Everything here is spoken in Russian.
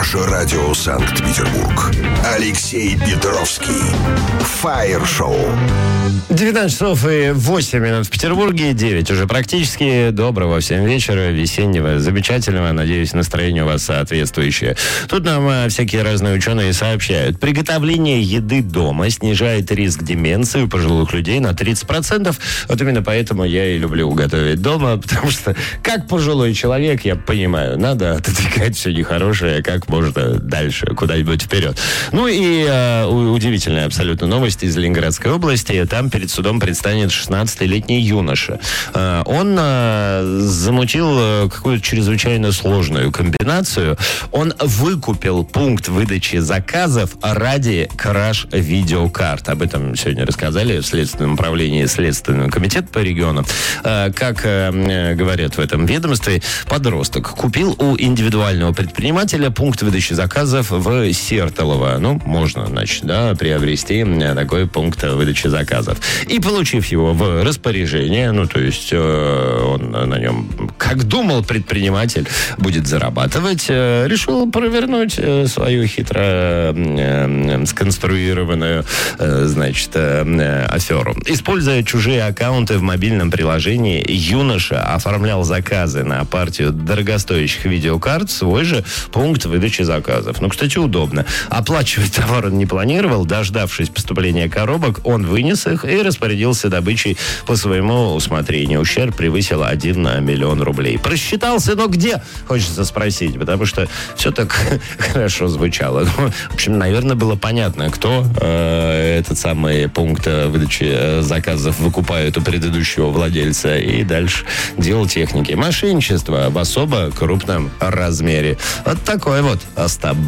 Наше радио Санкт-Петербург. Алексей Петровский. Фаер-шоу. 19 часов и 8 минут в Петербурге, 9 уже практически. Доброго всем вечера, весеннего, замечательного. Надеюсь, настроение у вас соответствующее. Тут нам всякие разные ученые сообщают. Приготовление еды дома снижает риск деменции у пожилых людей на 30%. Вот именно поэтому я и люблю готовить дома, потому что, как пожилой человек, я понимаю, надо отодвигать все нехорошее как можно дальше, куда-нибудь вперед. Ну и удивительная абсолютно новость из Ленинградской области. Там перед судом предстанет 16-летний юноша. Он замутил какую-то чрезвычайно сложную комбинацию. Он выкупил пункт выдачи заказов ради краш-видеокарт. Об этом сегодня рассказали в Следственном управлении Следственного комитета по регионам. Как говорят в этом ведомстве, подросток купил у индивидуального предпринимателя пункт выдачи заказов в Сертолово. Ну, можно, значит, приобрести такой пункт выдачи заказов. И, получив его в распоряжение, то есть он на нем, как думал предприниматель, будет зарабатывать, решил провернуть свою хитро сконструированную, аферу. Используя чужие аккаунты в мобильном приложении, юноша оформлял заказы на партию дорогостоящих видеокарт в свой же пункт выдачи заказов. Кстати, удобно. Оплачивать товар он не планировал. Дождавшись поступления коробок, он вынес их и распорядился добычей по своему усмотрению. Ущерб превысил 1 миллион рублей. Просчитался, но где? Хочется спросить, потому что все так хорошо звучало. В общем, наверное, было понятно, кто этот самый пункт выдачи заказов выкупает у предыдущего владельца. И дальше дело техники. Мошенничество в особо крупном размере. Вот такой вот Остап